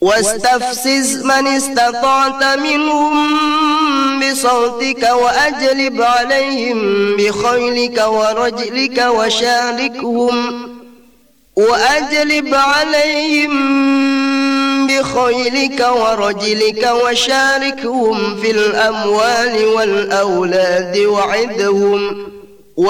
واستفزز من استطعت منهم بصوتك وأجلب عليهم بخيلك ورجلك وشاركهم في الأموال والأولاد وعدهم